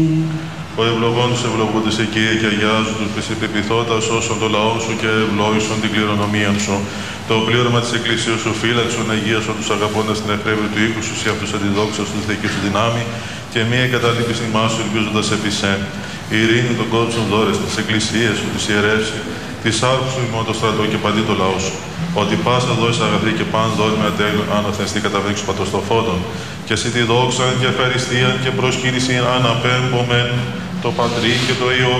Ο ευλογών τους ευλογούνται σε Κύριε και αγιάζουν τους πισιπεπιθώντας όσων το λαό σου και ευλόγησον την κληρονομία σου. Το πλήρωμα της Εκκλησίας σου φύλαξον, αγίασον τους αγαπώντας την εφρέβη του οίκου σου, σε αυτούς αντιδόξα του θεκή σου δυνάμει και μία κατάληπη σημά σου ελπίζοντας επί σε. Η ειρήνη των κόψων δώρες της Εκκλησίας σου, της ιερεύσει, της άρχουσου ημών το στρατό και παντί το λαό σου. Ότι πάσα δώσει αγαθή και παν δόρυμα τέλειων αναθενστεί καταβρήξου πατοστοφόντων. Και εσύ τη δόξα και ευχαριστία και προσκύνηση αναπέμπομεν το Πατρί και το Υιό